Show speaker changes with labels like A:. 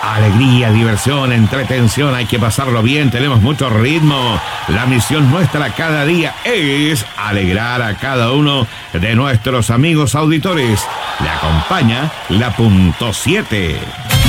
A: Alegría, diversión, entretención, hay que pasarlo bien, tenemos mucho ritmo. La misión nuestra cada día es alegrar a cada uno de nuestros amigos auditores. Le acompaña la .7.